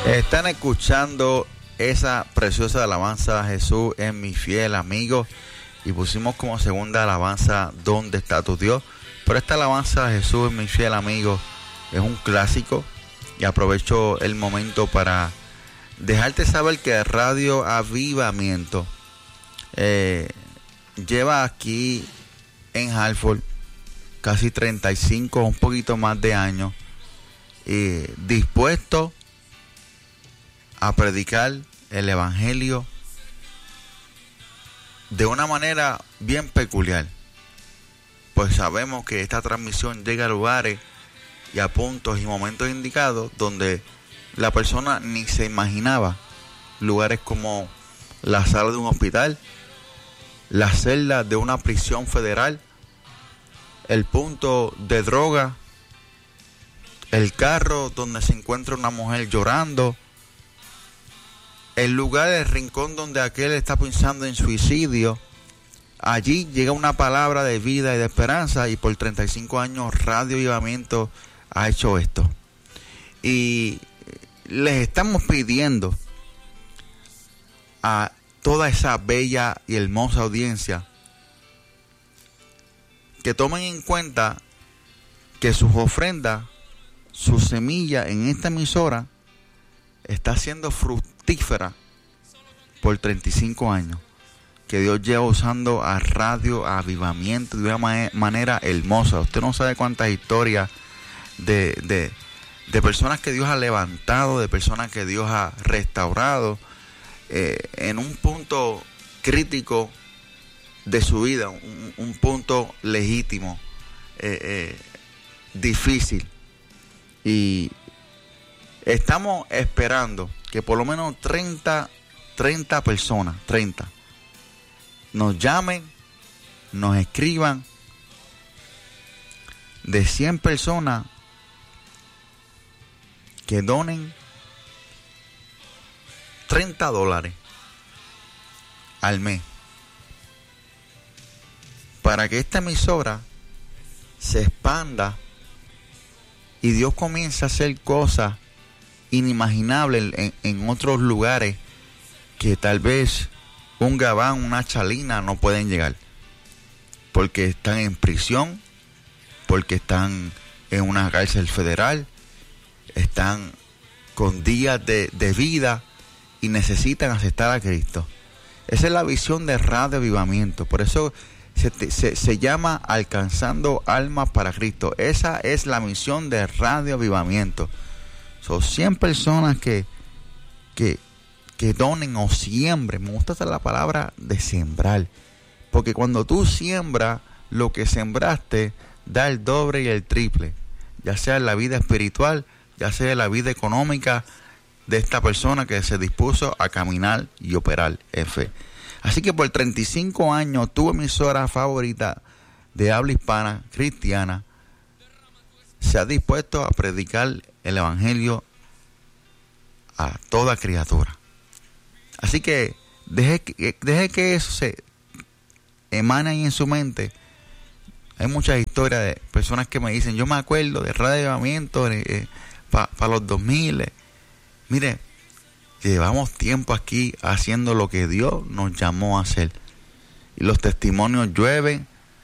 Están escuchando esa preciosa alabanza a Jesús es mi fiel amigo, y pusimos como segunda alabanza ¿Dónde está tu Dios? Pero esta alabanza a Jesús es mi fiel amigo es un clásico, y aprovecho el momento para dejarte saber que Radio Avivamiento lleva aquí en Hartford casi 35, un poquito más de años, dispuesto a predicar el evangelio de una manera bien peculiar, pues sabemos que esta transmisión llega a lugares y a puntos y momentos indicados donde la persona ni se imaginaba. Lugares como la sala de un hospital, la celda de una prisión federal, el punto de droga, el carro donde se encuentra una mujer llorando, el lugar, el rincón donde aquel está pensando en suicidio. Allí llega una palabra de vida y de esperanza, y por 35 años Radio Avivamiento ha hecho esto. Y les estamos pidiendo a toda esa bella y hermosa audiencia que tomen en cuenta que sus ofrendas, su semilla en esta emisora está siendo fructífera por 35 años, que Dios lleva usando a Radio Avivamiento de una manera hermosa. Usted no sabe cuántas historias de personas que Dios ha levantado, de personas que Dios ha restaurado en un punto crítico de su vida, un punto legítimo, difícil. Y estamos esperando que por lo menos 30 personas, 30, nos llamen, nos escriban. De 100 personas que donen $30 al mes, para que esta emisora se expanda y Dios comience a hacer cosas inimaginables en otros lugares que tal vez un Gabán, una Chalina no pueden llegar, porque están en prisión, porque están en una cárcel federal, están con días de vida y necesitan aceptar a Cristo. Esa es la visión de Radio Avivamiento. Por eso se llama Alcanzando Almas para Cristo. Esa es la misión de Radio Avivamiento. Son 100 personas que donen o siembren. Me gusta usar la palabra de sembrar, porque cuando tú siembras, lo que sembraste da el doble y el triple, ya sea en la vida espiritual, ya sea en la vida económica de esta persona que se dispuso a caminar y operar en fe. Así que por 35 años, tu emisora favorita de habla hispana cristiana se ha dispuesto a predicar el evangelio a toda criatura. Así que deje que eso se emane ahí en su mente. Hay muchas historias de personas que me dicen, yo me acuerdo de Radio Avivamiento para los 2000. Mire, llevamos tiempo aquí haciendo lo que Dios nos llamó a hacer. Y los testimonios llueven,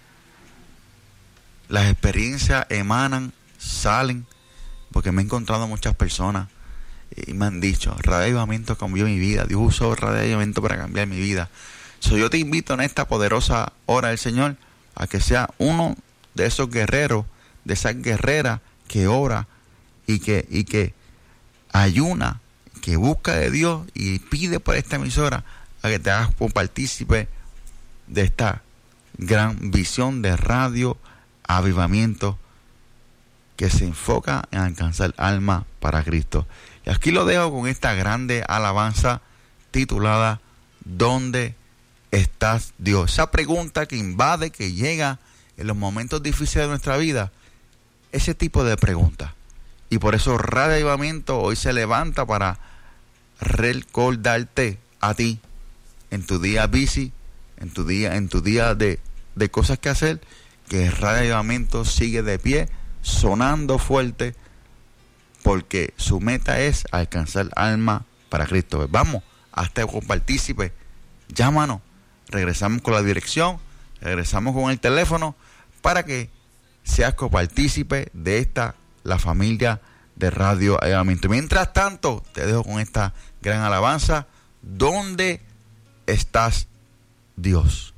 las experiencias emanan, salen, porque me he encontrado muchas personas y me han dicho, Radio Avivamiento cambió mi vida, Dios usó Radio Avivamiento para cambiar mi vida. Yo te invito en esta poderosa hora del Señor a que sea uno de esos guerreros, de esas guerreras que ora y que ayuna, que busca de Dios y pide por esta emisora a que te hagas partícipe de esta gran visión de Radio Avivamiento que se enfoca en alcanzar almas para Cristo. Y aquí lo dejo con esta grande alabanza titulada ¿Dónde estás, Dios? Esa pregunta que invade, que llega en los momentos difíciles de nuestra vida, ese tipo de preguntas. Y por eso Radio Avivamiento hoy se levanta para recordarte a ti en tu día busy, en tu día de cosas que hacer, que Radio Avivamiento sigue de pie, sonando fuerte porque su meta es alcanzar alma para Cristo. Vamos, hazte copartícipe, llámanos, regresamos con la dirección, regresamos con el teléfono, para que seas copartícipe de esta, la familia de Radio Avivamiento. Mientras tanto, te dejo con esta gran alabanza: ¿dónde estás, Dios?